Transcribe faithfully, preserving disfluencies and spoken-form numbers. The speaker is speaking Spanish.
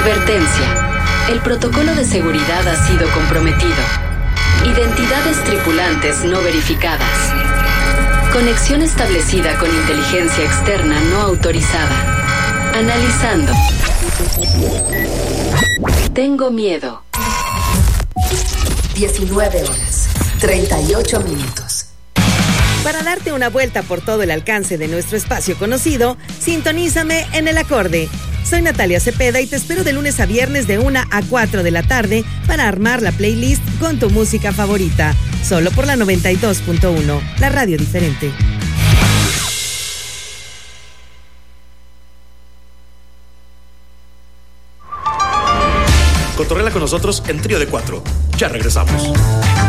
Advertencia. El protocolo de seguridad ha sido comprometido. Identidades tripulantes no verificadas. Conexión establecida con inteligencia externa no autorizada. Analizando. Tengo miedo. diecinueve horas, treinta y ocho minutos. Para darte una vuelta por todo el alcance de nuestro espacio conocido, sintonízame en El Acorde. Soy Natalia Cepeda y te espero de lunes a viernes de una a cuatro de la tarde para armar la playlist con tu música favorita. Solo por la noventa y dos punto uno, la radio diferente. Cotorrela con nosotros en Trío de Cuatro. Ya regresamos.